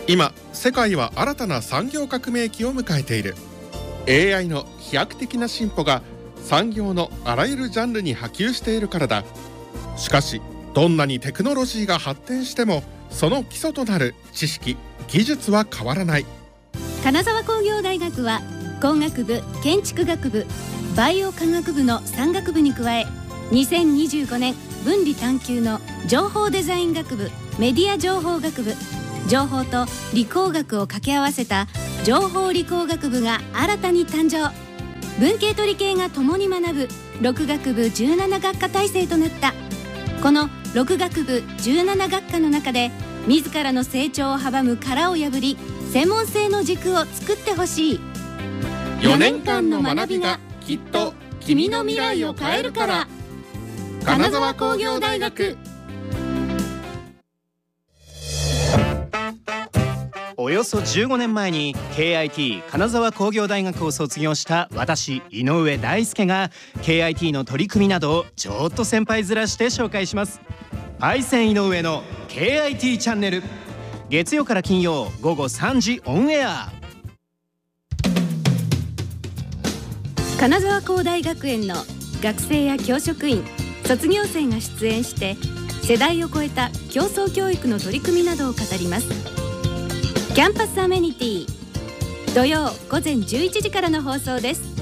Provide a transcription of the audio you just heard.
今世界は新たな産業革命期を迎えている。 AI の飛躍的な進歩が産業のあらゆるジャンルに波及しているからだ。しかしどんなにテクノロジーが発展してもその基礎となる知識・技術は変わらない。 金沢工業大学は工学部、建築学部、バイオ科学部の3学部に加え、2025年分離探究の情報デザイン学部、メディア情報学部、情報と理工学を掛け合わせた情報理工学部が新たに誕生。文系と理系が共に学ぶ6学部17学科体制となった。この6学部17学科の中で自らの成長を阻む殻を破り、専門性の軸を作ってほしい。 4年間の学びがきっと君の未来を変えるから。金沢工業大学。 およそ15年前に KIT 金沢工業大学を卒業した私井上大輔が KIT の取り組みなどをちょっと先輩面して紹介します。パイセン井上の KIT チャンネル、月曜から金曜午後3時オンエア。 金沢工大学園の学生や教職員、卒業生が出演して世代を超えた競争教育の取り組みなどを語ります。キャンパスアメニティ、土曜午前11時からの放送です。